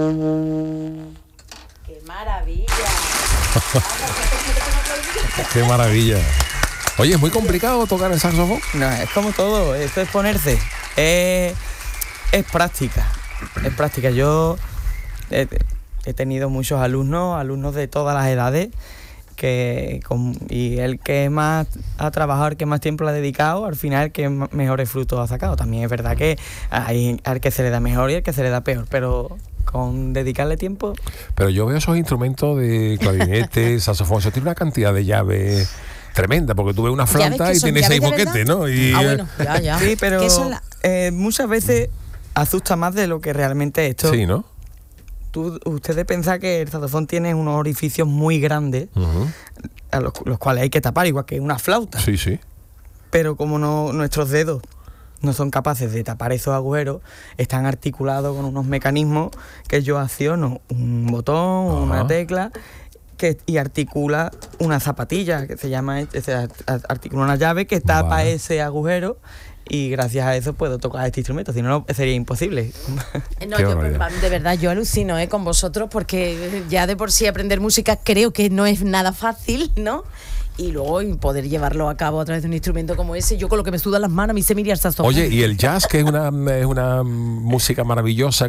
¡Qué maravilla! ¡Qué maravilla! Oye, ¿es muy complicado tocar el saxofón? No, es como todo, esto es ponerse. Es práctica. Es práctica. Yo he tenido muchos alumnos de todas las edades. Y el que más ha trabajado, el que más tiempo le ha dedicado, al final el que mejores frutos ha sacado. También es verdad que hay al que se le da mejor y al que se le da peor, pero con dedicarle tiempo. Pero yo veo esos instrumentos de clarinete, saxofón, eso tiene una cantidad de llaves tremenda, porque tú ves una flauta y tiene 6 boquetes, ¿no? Y, bueno, ya. Sí, pero muchas veces asusta más de lo que realmente es esto. Sí, ¿no? Ustedes piensan que el saxofón tiene unos orificios muy grandes, a los cuales hay que tapar, igual que una flauta. Sí, sí. Pero como nuestros dedos no son capaces de tapar esos agujeros, están articulados con unos mecanismos que yo acciono un botón, una tecla, y articula una zapatilla, que se llama, articula una llave que tapa ese agujero. Y gracias a eso puedo tocar este instrumento, si no sería imposible. No, de verdad, yo alucino con vosotros, porque ya de por sí aprender música creo que no es nada fácil, ¿no? Y luego poder llevarlo a cabo a través de un instrumento como ese, yo con lo que me sudan las manos, a mí se me iría el saxofón. Oye, y el jazz, que es una música maravillosa,